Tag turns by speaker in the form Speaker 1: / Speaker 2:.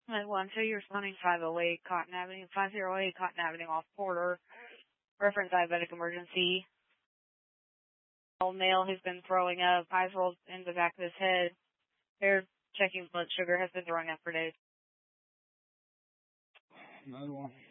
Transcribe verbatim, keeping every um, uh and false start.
Speaker 1: At one two, you're responding five oh eight Cotton Avenue, five oh eight Cotton Avenue off Porter. Reference diabetic emergency. Old male who's been throwing up, eyes rolled in the back of his head. They're checking blood sugar, has been throwing up for days.
Speaker 2: Another one.